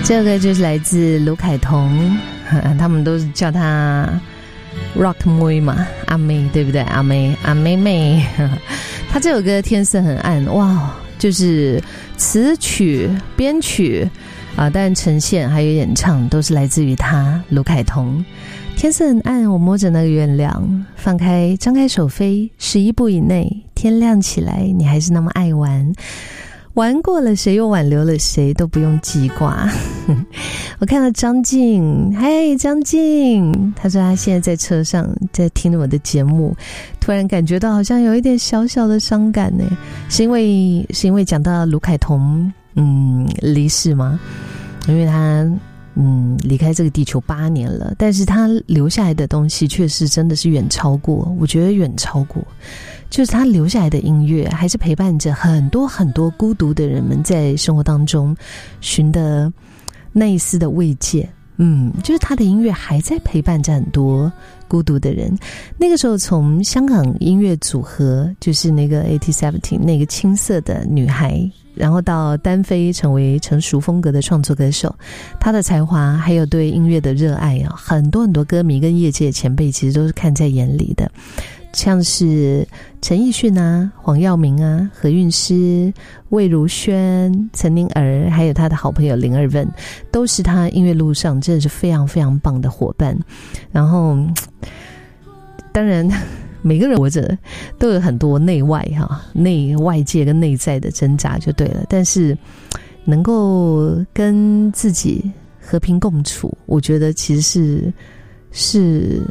这首歌就是来自卢凯彤，他们都叫他 Rock 妹嘛，阿妹对不对？阿妹妹，他这首歌天色很暗，哇，就是词曲编曲但呈现还有演唱都是来自于他卢凯彤。天色很暗，我摸着那个月亮，张开手飞11步以内，天亮起来你还是那么爱玩，玩过了谁又挽留了谁都不用记挂。我看到张静，嗨张静，他说他现在在车上在听我的节目，突然感觉到好像有一点小小的伤感呢，是因为讲到卢凯彤离世吗？因为他离开这个地球8年了，但是他留下来的东西确实真的是远超过，我觉得远超过，就是他留下来的音乐还是陪伴着很多很多孤独的人们在生活当中寻得那一丝的慰藉。就是他的音乐还在陪伴着很多孤独的人。那个时候从香港音乐组合，就是那个 AT17 那个青涩的女孩，然后到单飞成为成熟风格的创作歌手，他的才华还有对音乐的热爱很多很多歌迷跟业界前辈其实都是看在眼里的，像是陈奕迅黄耀明何韵诗、魏如萱、岑宁儿，还有他的好朋友林二问，都是他音乐路上真的是非常非常棒的伙伴。然后当然每个人活着都有很多内外外界跟内在的挣扎就对了，但是能够跟自己和平共处，我觉得其实是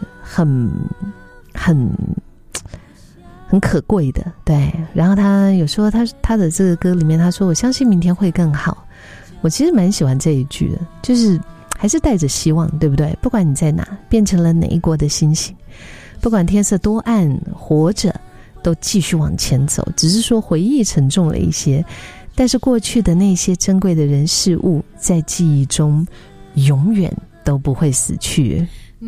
很可贵的，对。然后他有说他的这个歌里面他说我相信明天会更好，我其实蛮喜欢这一句的，就是还是带着希望，对不对？不管你在哪，变成了哪一国的星星，不管天色多暗，活着都继续往前走，只是说回忆沉重了一些，但是过去的那些珍贵的人事物在记忆中永远都不会死去。